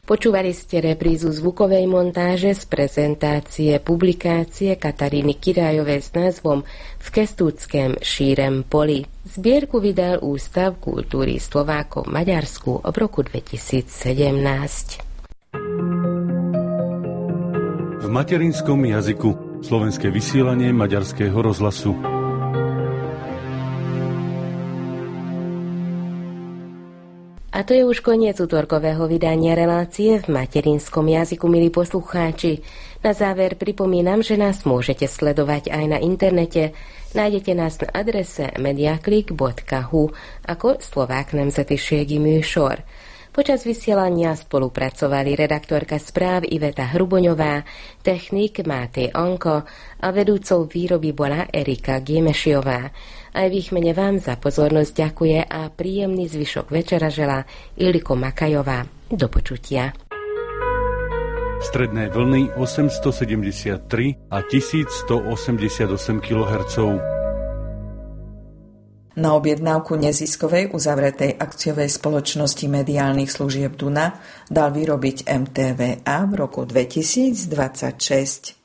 Počúvali ste reprízu zvukovej montáže z prezentácie publikácie Kataríny Kirájovej s názvom V Kestúckém šírem poli. Zbierku vydal Ústav kultúry Slovákov v Maďarsku v roku 2017. V materinskom jazyku slovenské vysielanie Maďarského rozhlasu. A to je už koniec útorkového vydania relácie v materinskom jazyku, milí poslucháči. Na záver pripomínam, že nás môžete sledovať aj na internete. Nájdete nás na adrese mediaclick.hu ako Slovák nemzetiségi műsor. Počas vysielania spolupracovali redaktorka správ Iveta Hruboňová, technik Máté Anko a vedúcou výroby bola Erika Gémešiová. Aj v ich mene vám za pozornosť ďakuje a príjemný zvyšok večera želá Iliko Makajová. Do počutia. Stredné vlny 873 a 1188 kHz. Na objednávku neziskovej uzavretej akciovej spoločnosti mediálnych služieb Duna dal vyrobiť MTVA v roku 2026.